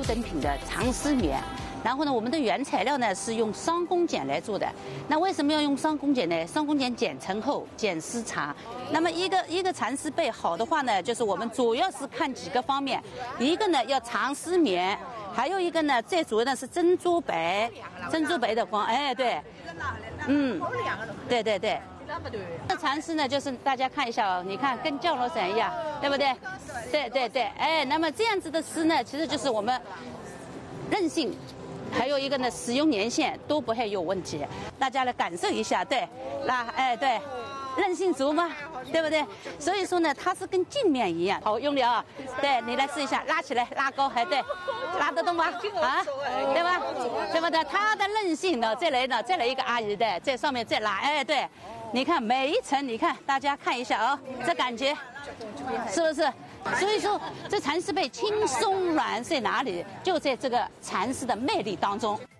珍品的长丝棉。然后呢，我们的原材料呢是用双弓剪来做的。那为什么要用双弓剪呢？双弓剪剪成厚，剪丝长。那么一个蚕丝被好的话呢，就是我们主要是看几个方面，一个呢要长丝棉，还有一个呢最主要的是珍珠白的光。哎，对，对对对。这蚕丝呢，就是大家看一下哦，你看跟降落伞一样，对不对？对对对，哎，那么这样子的丝呢，其实就是我们韧性。还有一个呢，使用年限都不会有问题，大家来感受一下，对，对，韧性足吗？对不对？所以说呢，它是跟镜面一样，好用力啊！对你来试一下，拉起来，拉高，还对，拉得动吗？啊，对吧？对不对？它的韧性呢，再来一个阿姨的，在上面再拉，哎，对，你看每一层，你看大家看一下啊，这感觉是不是？所以说，这蚕丝被轻松软在哪里？就在这个蚕丝的魅力当中。